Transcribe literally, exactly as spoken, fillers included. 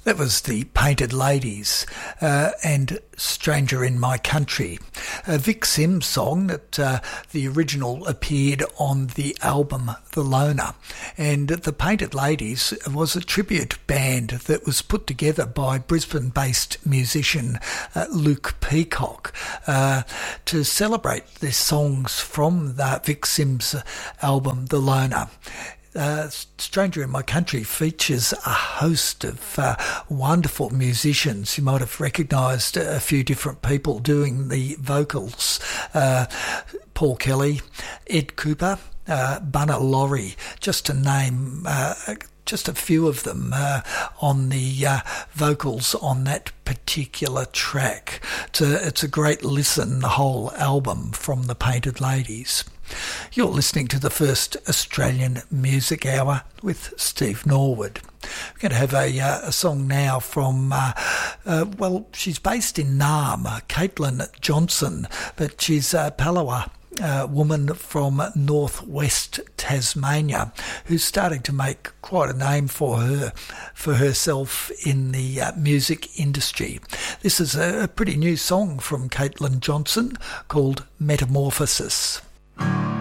That was the Painted Ladies uh, and Stranger in My Country, a Vic Sims song that uh, the original appeared on the album The Loner. And the Painted Ladies was a tribute band that was put together by Brisbane-based musician uh, Luke Peacock uh, to celebrate the songs from the Vic Sims album The Loner. Uh, Stranger in My Country features a host of uh, wonderful musicians. You might have recognised a few different people doing the vocals. Uh, Paul Kelly, Ed Cooper, uh, Bunna Laurie, just to name uh, just a few of them uh, on the uh, vocals on that particular track. It's a, it's a great listen, the whole album from the Painted Ladies. You're listening to the first Australian Music Hour with Steve Norwood. We're going to have a, uh, a song now from, uh, uh, well, she's based in Naarm, Caitlin Johnson, but she's a Palawa uh, woman from northwest Tasmania who's starting to make quite a name for her, for herself in the uh, music industry. This is a, a pretty new song from Caitlin Johnson called Metamorphosis.